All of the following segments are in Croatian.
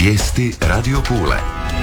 Vijesti Radio Pule.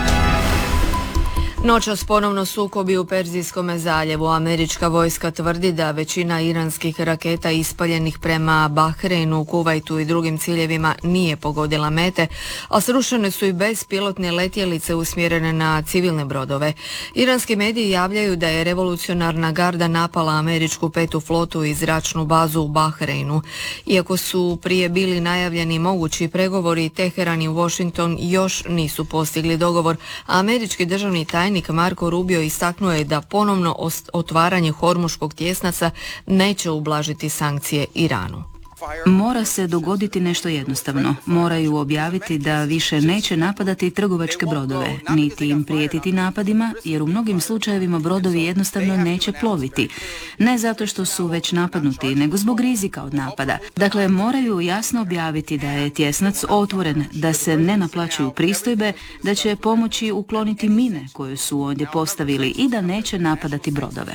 Noćas ponovno sukobi u Perzijskom zaljevu. Američka vojska tvrdi da većina iranskih raketa ispaljenih prema Bahreinu, Kuvajtu i drugim ciljevima nije pogodila mete, a srušene su i bespilotne letjelice usmjerene na civilne brodove. Iranski mediji javljaju da je revolucionarna garda napala američku 5. flotu i zračnu bazu u Bahreinu. Iako su prije bili najavljeni mogući pregovori, Teheran i Washington još nisu postigli dogovor, a američki državni tajnik Marko Rubio istaknuo je da ponovno otvaranje Hormuškog tjesnaca neće ublažiti sankcije Iranu. Mora se dogoditi nešto jednostavno. Moraju objaviti da više neće napadati trgovačke brodove, niti im prijetiti napadima, jer u mnogim slučajevima brodovi jednostavno neće ploviti. Ne zato što su već napadnuti, nego zbog rizika od napada. Dakle, moraju jasno objaviti da je tjesnac otvoren, da se ne naplaćuju pristojbe, da će pomoći ukloniti mine koje su ondje postavili i da neće napadati brodove.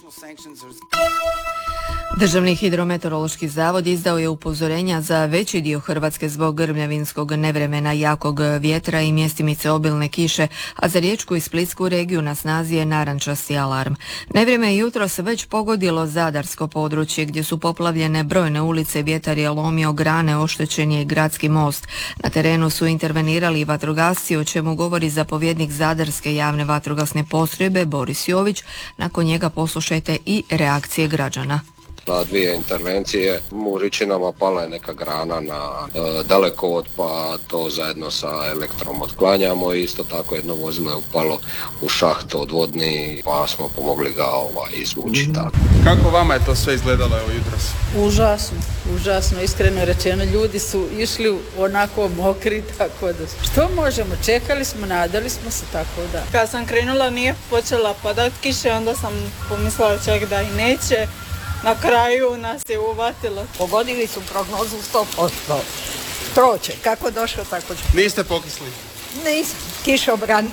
Državni hidrometeorološki zavod izdao je upozorenja za veći dio Hrvatske zbog grmljavinskog nevremena, jakog vjetra i mjestimice obilne kiše, a za Riječku i Splitsku regiju na snazi je narančasti alarm. Nevrijeme je jutros već pogodilo zadarsko područje gdje su poplavljene brojne ulice, vjetar je lomio grane, oštećen je gradski most. Na terenu su intervenirali i vatrogasci, o čemu govori zapovjednik Zadarske javne vatrogasne postrojbe Boris Jović. Nakon njega poslušajte i reakcije građana. Na 2 intervencije u Ričinama pala je neka grana na dalekovod, pa to zajedno sa elektrom otklanjamo i isto tako jedno vozilo je upalo u šaht odvodni, pa smo pomogli ga izvući. Tako. Kako vama je to sve izgledalo jutros? Užasno, iskreno rečeno, ljudi su išli onako mokri, tako da što možemo, čekali smo, nadali smo se, tako da. Kad sam krenula nije počela padat kiše, onda sam pomislila čak da i neće. Na kraju nas je uvatilo. Pogodili su prognozu 100%. Proće, kako došlo tako će. Niste pokisli? Nisam, kišobran.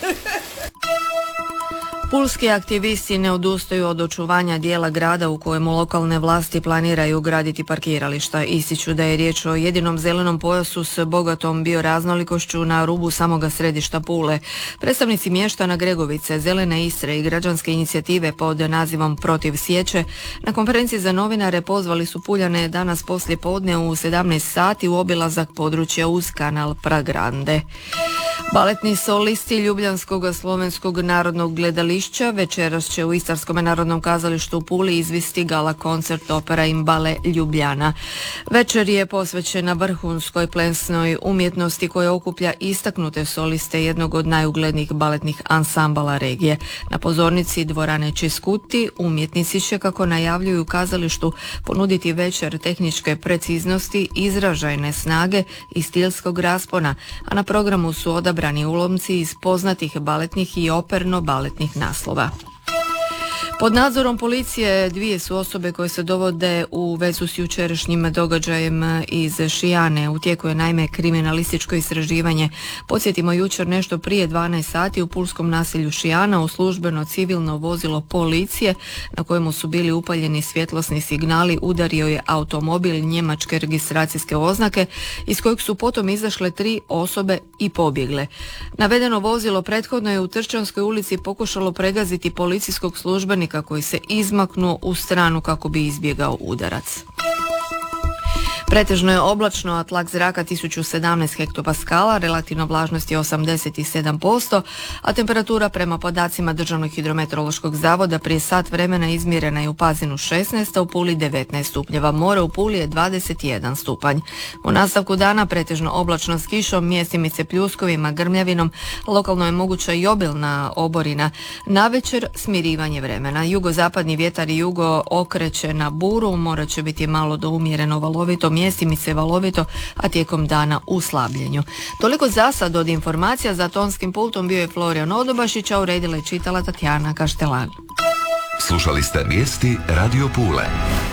Pulski aktivisti ne odustaju od očuvanja dijela grada u kojemu lokalne vlasti planiraju graditi parkirališta. Ističu da je riječ o jedinom zelenom pojasu s bogatom bioraznolikošću na rubu samoga središta Pule. Predstavnici mještana Gregovice, Zelene Istre i građanske inicijative pod nazivom Protiv sječe na konferenciji za novinare pozvali su Puljane danas poslije podne u 17 sati u obilazak područja uz kanal Pragrande. Baletni solisti Ljubljanskog slovenskog narodnog gledališća večeras će u Istarskom narodnom kazalištu u Puli izvesti gala koncert opera in bale Ljubljana. Večer je posvećena vrhunskoj plesnoj umjetnosti koja okuplja istaknute soliste jednog od najuglednijih baletnih ansambala regije. Na pozornici dvorane Ciskuti umjetnici će, kako najavljuju u kazalištu, ponuditi večer tehničke preciznosti, izražajne snage i stilskog raspona, a na programu su odabrani ulomci iz poznatih baletnih i operno-baletnih naslova. Pod nadzorom policije 2 su osobe koje se dovode u vezu s jučerašnjim događajem iz Šijane. U tijeku je naime kriminalističko istraživanje. Podsjetimo, jučer nešto prije 12 sati u pulskom naselju Šijana u službeno civilno vozilo policije na kojemu su bili upaljeni svjetlosni signali udario je automobil njemačke registracijske oznake iz kojeg su potom izašle 3 osobe i pobjegle. Navedeno vozilo prethodno je u Tršćanskoj ulici pokušalo pregaziti policijskog službenika koji se izmaknuo u stranu kako bi izbjegao udarac. Pretežno je oblačno, a tlak zraka 1017 hektopaskala, relativna vlažnost je 87%, a temperatura prema podacima Državnog hidrometeorološkog zavoda prije sat vremena izmjerena je u Pazinu 16, a u Puli 19 stupnjeva. More u Puli je 21 stupanj. U nastavku dana pretežno oblačno s kišom, mjestimice pljuskovima, grmljavinom, lokalno je moguća i obilna oborina. Navečer smirivanje vremena. Jugozapadni vjetar i jugo okreće na buru, more će biti malo do umjereno valovito, mjestimice valovito, a tijekom dana u slabljenju. Toliko za sad od informacija. Za tonskim pultom bio je Florijan Odobašić, a uredila i čitala Tatjana Kaštelan. Slušali ste vijesti Radio Pule.